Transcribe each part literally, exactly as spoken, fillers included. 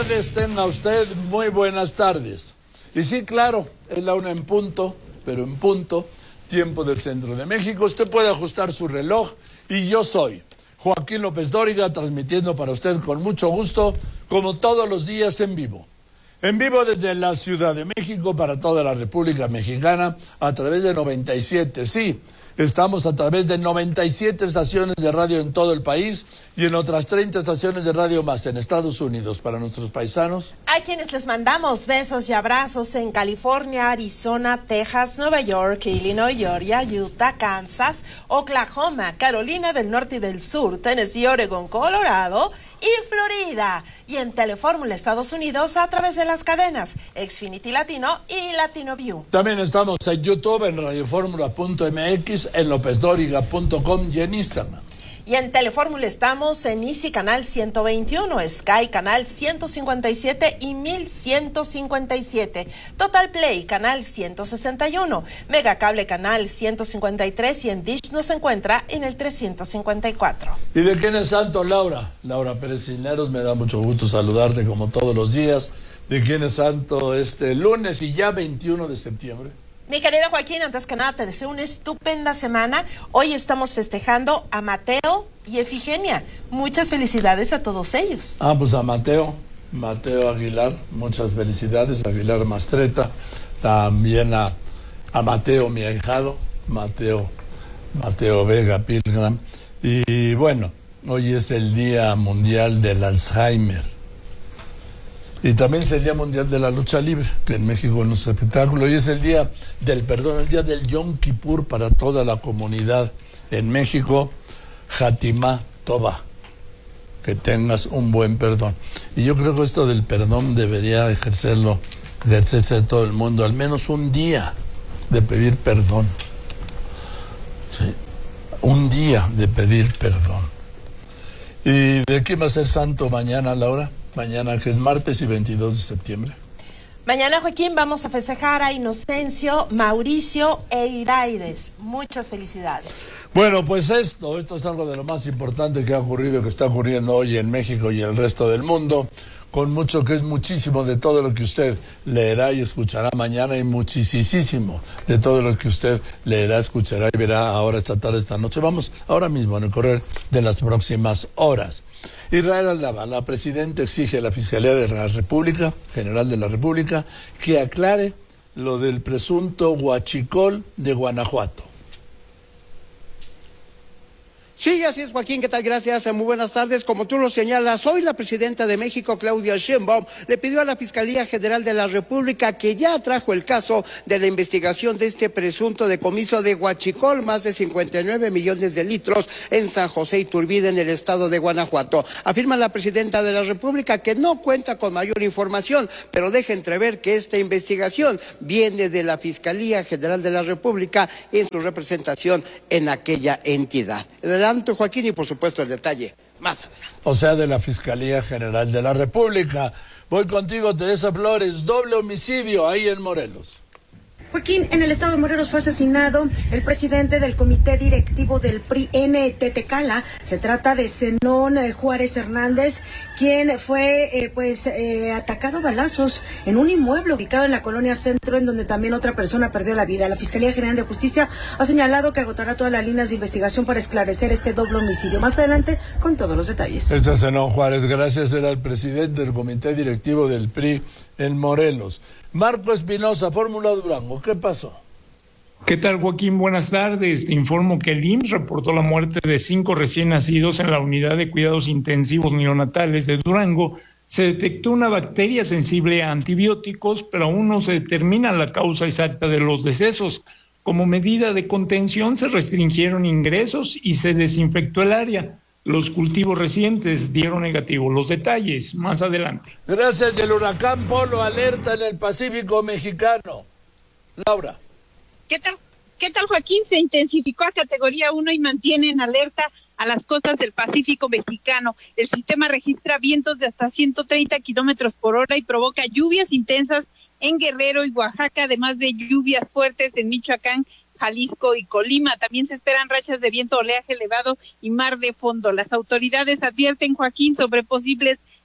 Tenga usted muy buenas tardes. Y sí, claro, es la una en punto, pero en punto, tiempo del centro de México. Usted puede ajustar su reloj y yo soy Joaquín López Dóriga, transmitiendo para usted con mucho gusto, como todos los días en vivo. En vivo desde la Ciudad de México para toda la República Mexicana a través de noventa y siete, sí. Estamos a través de noventa y siete estaciones de radio en todo el país y en otras treinta estaciones de radio más en Estados Unidos para nuestros paisanos. A quienes les mandamos besos y abrazos en California, Arizona, Texas, Nueva York, Illinois, Georgia, Utah, Kansas, Oklahoma, Carolina del Norte y del Sur, Tennessee, Oregon, Colorado y Florida. Y en Telefórmula Estados Unidos a través de las cadenas Xfinity Latino y Latino View. También estamos en YouTube, en radioformula punto m x, en lópez dóriga punto com y en Instagram. Y en Telefórmula estamos en Easy Canal ciento veintiuno, Sky Canal ciento cincuenta y siete y mil ciento cincuenta y siete, Total Play Canal ciento sesenta y uno, Mega Cable Canal ciento cincuenta y tres y en Dish nos encuentra en el trescientos cincuenta y cuatro. ¿Y de quién es santo, Laura? Laura Pérez Cisneros, me da mucho gusto saludarte como todos los días. ¿De quién es santo este lunes y ya veintiuno de septiembre? Mi querido Joaquín, antes que nada te deseo una estupenda semana. Hoy estamos festejando a Mateo y Efigenia. Muchas felicidades a todos ellos. Ah, pues a Mateo, Mateo Aguilar, muchas felicidades, Aguilar Mastreta, también a, a Mateo, mi ahijado, Mateo, Mateo Vega Pilgram. Y bueno, hoy es el Día Mundial del Alzheimer. Y también es el Día Mundial de la Lucha Libre, que en México no es espectáculo. Y es el Día del Perdón, el Día del Yom Kippur para toda la comunidad en México. Hatimá Toba, que tengas un buen perdón. Y yo creo que esto del perdón debería ejercerlo, ejercerse de todo el mundo, al menos un día de pedir perdón. Sí, un día de pedir perdón. ¿Y de qué va a ser santo mañana, Laura? Mañana, que es martes y veintidós de septiembre. Mañana, Joaquín, vamos a festejar a Inocencio, Mauricio e Iraides. Muchas felicidades. Bueno, pues esto, esto es algo de lo más importante que ha ocurrido, que está ocurriendo hoy en México y el resto del mundo, con mucho que es muchísimo de todo lo que usted leerá y escuchará mañana y muchísimo de todo lo que usted leerá, escuchará y verá ahora, esta tarde, esta noche. Vamos ahora mismo en el correr de las próximas horas. Israel Aldama, la presidenta, exige a la Fiscalía de la República, General de la República, que aclare lo del presunto huachicol de Guanajuato. Sí, así es, Joaquín, ¿qué tal? Gracias, muy buenas tardes. Como tú lo señalas, hoy la presidenta de México, Claudia Sheinbaum, le pidió a la Fiscalía General de la República que ya trajo el caso de la investigación de este presunto decomiso de huachicol, más de cincuenta y nueve millones de litros en San José Iturbide, en el estado de Guanajuato. Afirma la presidenta de la República que no cuenta con mayor información, pero deja entrever que esta investigación viene de la Fiscalía General de la República en su representación en aquella entidad. Joaquín, y por supuesto el detalle más adelante. O sea, de la Fiscalía General de la República. Voy contigo, Teresa Flores. Doble homicidio ahí en Morelos. Joaquín, en el estado de Morelos fue asesinado el presidente del comité directivo del P R I en Tetecala. Se trata de Zenón Juárez Hernández, quien fue eh, pues eh, atacado a balazos en un inmueble ubicado en la colonia Centro, en donde también otra persona perdió la vida. La Fiscalía General de Justicia ha señalado que agotará todas las líneas de investigación para esclarecer este doble homicidio. Más adelante, con todos los detalles. Este Zenón Juárez, gracias, era el presidente del comité directivo del P R I en Morelos. Marco Espinosa, Fórmula Durango, ¿qué pasó? ¿Qué tal, Joaquín? Buenas tardes. Te informo que el I M S S reportó la muerte de cinco recién nacidos en la unidad de cuidados intensivos neonatales de Durango. Se detectó una bacteria sensible a antibióticos, pero aún no se determina la causa exacta de los decesos. Como medida de contención se restringieron ingresos y se desinfectó el área. Los cultivos recientes dieron negativo. Los detalles más adelante. Gracias. Del huracán Polo, alerta en el Pacífico mexicano. Laura. ¿Qué tal? ¿Qué tal, Joaquín? Se intensificó a categoría uno y mantiene en alerta a las costas del Pacífico mexicano. El sistema registra vientos de hasta ciento treinta kilómetros por hora y provoca lluvias intensas en Guerrero y Oaxaca, además de lluvias fuertes en Michoacán, Jalisco y Colima. También se esperan rachas de viento, oleaje elevado y mar de fondo. Las autoridades advierten, Joaquín, sobre posibles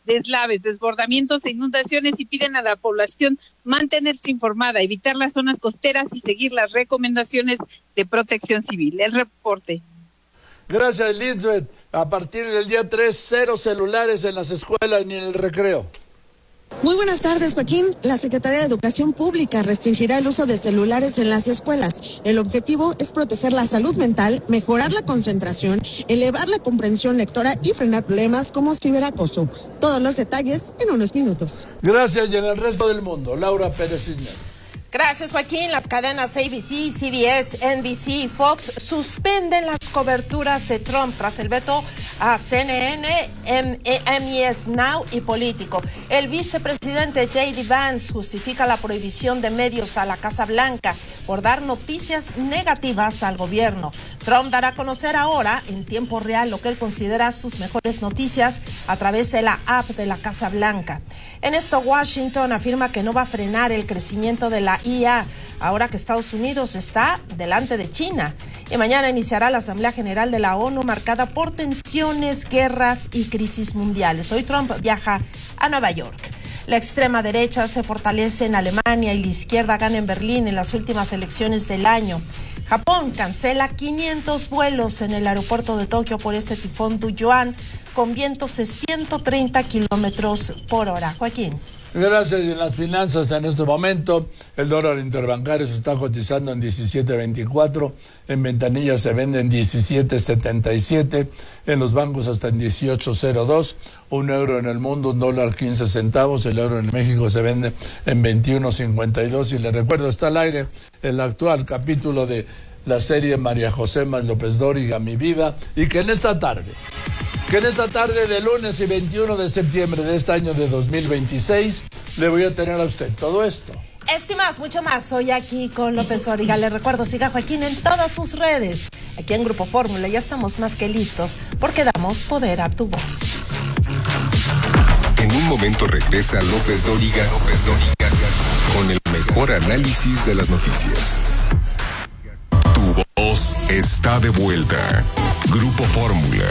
deslaves, desbordamientos e inundaciones y piden a la población mantenerse informada, evitar las zonas costeras y seguir las recomendaciones de Protección Civil. El reporte. Gracias, Elizabeth. A partir del día tres, cero celulares en las escuelas ni en el recreo. Muy buenas tardes, Joaquín. La Secretaría de Educación Pública restringirá el uso de celulares en las escuelas. El objetivo es proteger la salud mental, mejorar la concentración, elevar la comprensión lectora y frenar problemas como ciberacoso. Todos los detalles en unos minutos. Gracias, y en el resto del mundo, Laura Pérez Cisneros. Gracias, Joaquín. Las cadenas A B C, C B S, N B C y Fox suspenden las coberturas de Trump tras el veto a C N N, M E S Now y Político. El vicepresidente J D Vance justifica la prohibición de medios a la Casa Blanca por dar noticias negativas al gobierno. Trump dará a conocer ahora en tiempo real lo que él considera sus mejores noticias a través de la app de la Casa Blanca. En esto, Washington afirma que no va a frenar el crecimiento de la I A, ahora que Estados Unidos está delante de China. Y mañana iniciará la Asamblea General de la ONU marcada por tensiones, guerras y crisis mundiales. Hoy Trump viaja a Nueva York. La extrema derecha se fortalece en Alemania y la izquierda gana en Berlín en las últimas elecciones del año. Japón cancela quinientos vuelos en el aeropuerto de Tokio por este tifón Duyuan con vientos de ciento treinta kilómetros por hora. Joaquín. Gracias. Y en las finanzas en este momento, el dólar interbancario se está cotizando en diecisiete veinticuatro, en ventanillas se vende en diecisiete setenta y siete, en los bancos hasta en dieciocho cero dos, un euro en el mundo, un dólar quince centavos, el euro en México se vende en veintiuno cincuenta y dos. Y le recuerdo, está al aire el actual capítulo de la serie María José más López Dóriga, Mi Vida, y que en esta tarde, que en esta tarde de lunes y veintiuno de septiembre de este año de dos mil veintiséis, le voy a tener a usted todo esto. Esto y más, mucho más, hoy aquí con López Dóriga. Le recuerdo, siga Joaquín en todas sus redes. Aquí en Grupo Fórmula ya estamos más que listos, porque damos poder a tu voz. En un momento regresa López Dóriga, López Dóriga, con el mejor análisis de las noticias. Tu voz está de vuelta. Grupo Fórmula.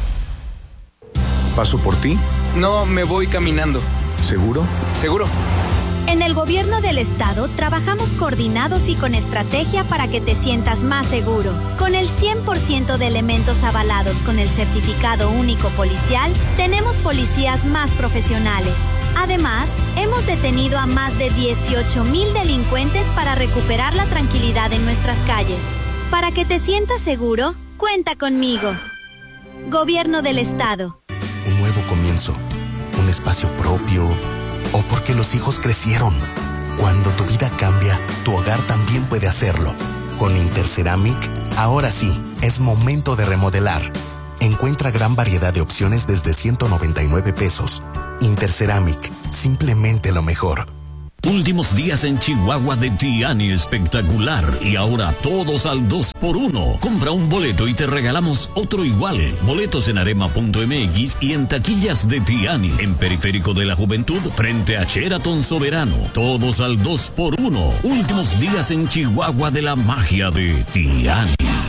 ¿Paso por ti? No, me voy caminando. ¿Seguro? Seguro. En el gobierno del estado trabajamos coordinados y con estrategia para que te sientas más seguro. Con el cien por ciento de elementos avalados con el certificado único policial, tenemos policías más profesionales. Además, hemos detenido a más de dieciocho mil delincuentes para recuperar la tranquilidad en nuestras calles. Para que te sientas seguro, cuenta conmigo. Gobierno del estado. Un nuevo comienzo, un espacio propio, o porque los hijos crecieron. Cuando tu vida cambia, tu hogar también puede hacerlo. Con Interceramic, ahora sí, es momento de remodelar. Encuentra gran variedad de opciones desde ciento noventa y nueve pesos. Interceramic, simplemente lo mejor. Últimos días en Chihuahua de Tiani espectacular, y ahora todos al dos por uno. Compra un boleto y te regalamos otro igual. Boletos en arema punto m x y en taquillas de Tiani, en Periférico de la Juventud, frente a Sheraton Soberano. Todos al dos por uno. Últimos días en Chihuahua de la magia de Tiani.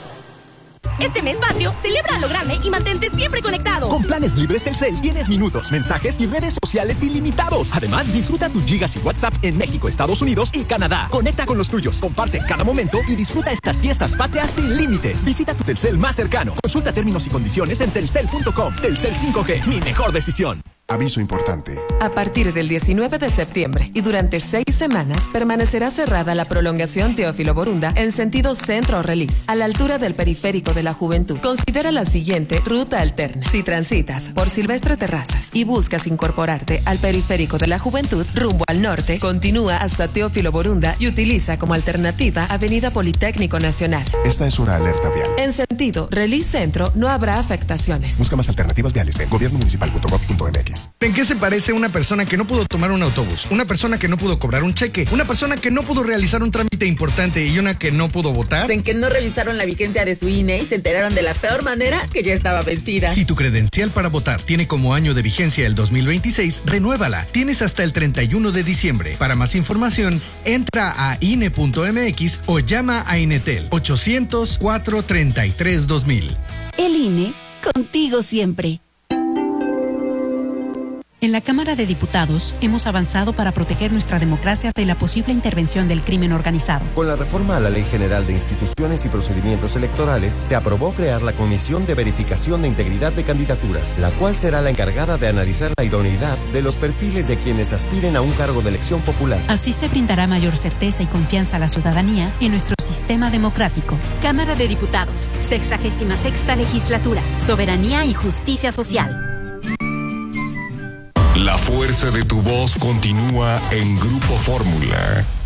Este mes patrio, celebra a lo grande y mantente siempre conectado. Con planes libres Telcel tienes minutos, mensajes y redes sociales ilimitados. Además, disfruta tus gigas y WhatsApp en México, Estados Unidos y Canadá. Conecta con los tuyos, comparte cada momento y disfruta estas fiestas patrias sin límites. Visita tu Telcel más cercano. Consulta términos y condiciones en telcel punto com. Telcel cinco G, mi mejor decisión. Aviso importante. A partir del diecinueve de septiembre y durante seis semanas permanecerá cerrada la prolongación Teófilo Borunda en sentido centro-Relis, a la altura del Periférico de la Juventud. Considera la siguiente ruta alterna. Si transitas por Silvestre Terrazas y buscas incorporarte al Periférico de la Juventud rumbo al norte, continúa hasta Teófilo Borunda y utiliza como alternativa Avenida Politécnico Nacional. Esta es una alerta vial. En sentido Relis Centro no habrá afectaciones. Busca más alternativas viales en gobierno municipal punto gov punto m x. ¿En qué se parece una persona que no pudo tomar un autobús, una persona que no pudo cobrar un cheque, una persona que no pudo realizar un trámite importante y una que no pudo votar? En que no revisaron la vigencia de su I N E y se enteraron de la peor manera que ya estaba vencida. Si tu credencial para votar tiene como año de vigencia el dos mil veintiséis, renuévala. Tienes hasta el treinta y uno de diciembre. Para más información, entra a I N E punto m x o llama a Inetel ochocientos, cuatrocientos treinta y tres, dos mil. El I N E, contigo siempre. En la Cámara de Diputados hemos avanzado para proteger nuestra democracia de la posible intervención del crimen organizado. Con la reforma a la Ley General de Instituciones y Procedimientos Electorales, se aprobó crear la Comisión de Verificación de Integridad de Candidaturas, la cual será la encargada de analizar la idoneidad de los perfiles de quienes aspiren a un cargo de elección popular. Así se brindará mayor certeza y confianza a la ciudadanía en nuestro sistema democrático. Cámara de Diputados, sexagésima sexta legislatura, soberanía y justicia social. La fuerza de tu voz continúa en Grupo Fórmula.